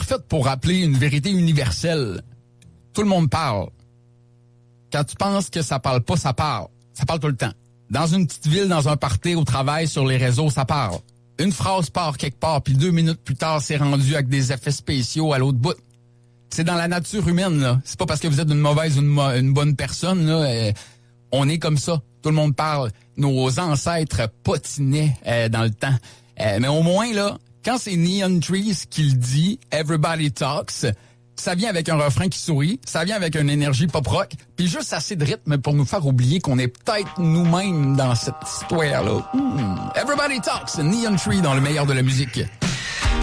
fait pour rappeler une vérité universelle. Tout le monde parle. Quand tu penses que ça parle pas, ça parle. Ça parle tout le temps. Dans une petite ville, dans un party, au travail, sur les réseaux, ça parle. Une phrase part quelque part, puis 2 minutes plus tard, c'est rendu avec des effets spéciaux à l'autre bout. C'est dans la nature humaine, là. C'est pas parce que vous êtes une mauvaise ou une bonne personne, là. On est comme ça. Tout le monde parle. Nos ancêtres potinaient dans le temps. Mais au moins, là, quand c'est Neon Trees qui le dit, Everybody Talks, ça vient avec un refrain qui sourit, ça vient avec une énergie pop-rock, puis juste assez de rythme pour nous faire oublier qu'on est peut-être nous-mêmes dans cette histoire-là. Everybody Talks, Neon Tree dans le meilleur de la musique.